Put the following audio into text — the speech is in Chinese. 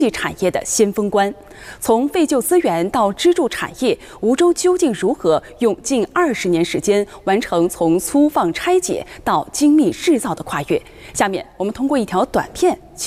产业的先锋官。从废旧资源到支柱产业，梧州究竟如何用近20年时间完成从粗放拆解到精密制造的跨越？下面我们通过一条短片。